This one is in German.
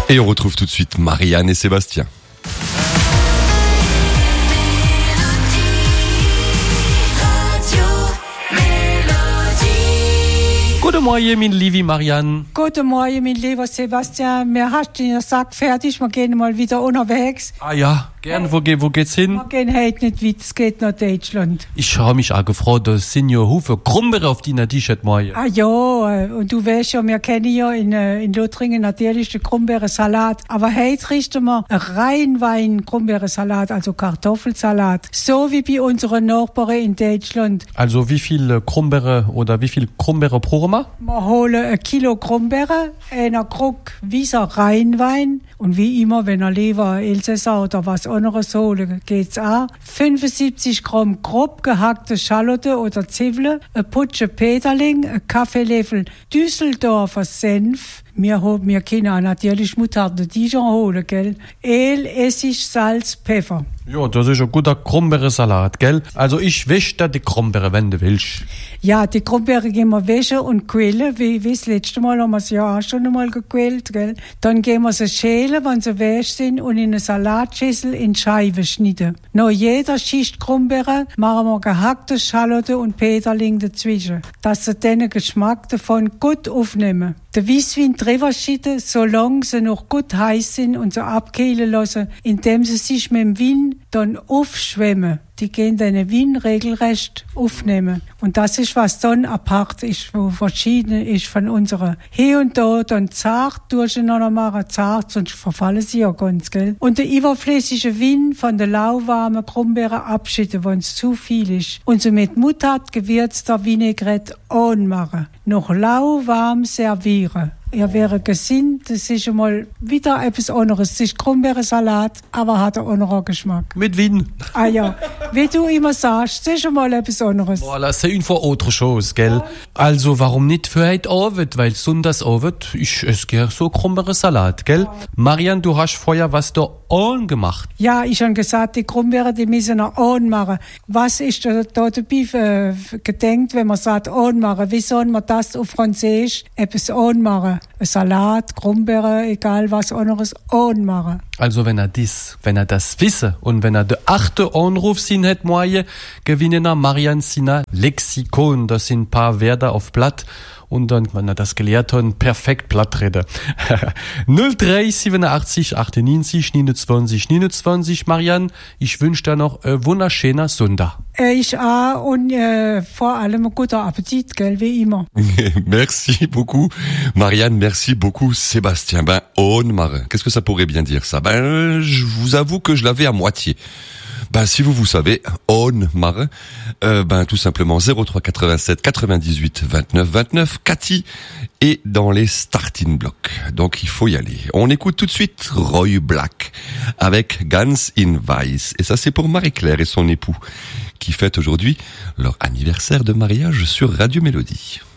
Et on retrouve tout de suite Marianne et Sébastien. Guten Morgen, mein liebe Marianne. Guten Morgen, mein lieber Sebastian. Mir hast den Sack fertig, wir gehen mal wieder unterwegs. Ah ja, gern. Wo geht's hin? Wir gehen heute nicht weit, es geht nach Deutschland. Ich habe mich auch gefreut, dass Senior Hufe Krummbeere auf deiner T-Shirt morgen. Ah ja, und du weißt ja, wir kennen ja in Lothringen natürlich den Krummbeerensalat. Aber heute richten wir einen reinen Krummbeerensalat, also Kartoffelsalat. So wie bei unseren Nachbarn in Deutschland. Also wie viel Krummbeere oder wie viel Krummbeere pro Mal? Wir holen 1 Kilo Krummbeere, einen Krug weißer Rheinwein und wie immer, wenn ihr lieber Elsässer oder was anderes holen, geht's auch. 75 Gramm grob gehackte Schalotte oder Zwiebeln, ein Putsche Peterling, ein Kaffeelöffel Düsseldorfer Senf. Wir können auch natürlich Moutarde Dijon holen, gell? Öl, Essig, Salz, Pfeffer. Ja, das ist ein guter Krummbeerensalat, gell? Also ich wäsche da die Krummbeere, wenn du willst. Ja, die Krummbeere gehen wir waschen und quälen, wie das letzte Mal haben wir sie ja auch schon einmal gequält, gell? Dann gehen wir sie schälen, wenn sie weich sind und in eine Salatschüssel in Scheiben schneiden. Nach jeder Schicht Krummbeere machen wir gehackte Schalotte und Peterling dazwischen, dass sie den Geschmack davon gut aufnehmen. Der Weisswein drüber schütten, solange sie noch gut heiß sind und so abkühlen lassen, indem sie sich mit dem Wein dann aufschwemmen. Die gehen den Wein regelrecht aufnehmen. Und das ist, was dann apart ist, wo verschieden ist von unserer. Hier und da dann zart durcheinander machen, zart, sonst verfallen sie ja ganz, gell? Und der überflüssige Wein von der lauwarmen Krummbeere abschütten, wenn es zu viel ist. Und so mit Moutarde gewürzter Vinaigrette anmachen. Noch lauwarm servieren. Ihr wäre gesinnt, das ist schon mal wieder etwas anderes. Es ist Krummbeerensalat, aber hat einen anderen Geschmack. Mit Wein. Ah ja, wie du immer sagst, das ist schon mal etwas anderes. Voilà, c'est une fois autre chose, gell? Also warum nicht für heute Abend? Weil Sonntagsabend, ich esse gerne so Krummbeerensalat, gell? Marianne, du hast vorher was da angemacht. Ja, ich habe gesagt, die Krummbeeren, die müssen noch anmachen. Was ist da dabei gedenkt, wenn man sagt anmachen? Wie soll man das auf Französisch etwas anmachen? Ein Salat, Krummbeeren, egal was anderes, anmachen. Also wenn er das wisse und wenn er den 8. Anruf sin hat morgen, gewinnen er Marianne Sina Lexikon. Das sind ein paar Wörter auf Blatt. Und dann, wenn er das gelehrt hat, perfekt platt reden. 03 87 98 29 29. Marianne, ich wünsche dir noch einen wunderschönen Sonntag. Ich auch und vor allem einen guten Appetit, gell, wie immer. Merci beaucoup, Marianne, merci beaucoup, Sébastien. Ben, on marre. Qu'est-ce que ça pourrait bien dire, ça? Ben, je vous avoue que je l'avais à moitié. Ben, si vous savez, on marre, ben, tout simplement 03 87 98 29 29. Cathy est dans les starting blocks. Donc, il faut y aller. On écoute tout de suite Roy Black avec Ganz in Weiß. Et ça, c'est pour Marie-Claire et son époux qui fêtent aujourd'hui leur anniversaire de mariage sur Radio Mélodie.